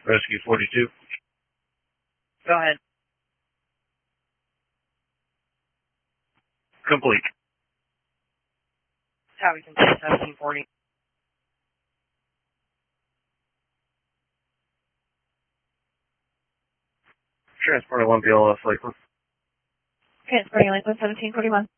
Rescue 42. Go ahead. Complete. Tower complete 1740. Transport Olympia, Lakeland. Transporting Lakeland 1741.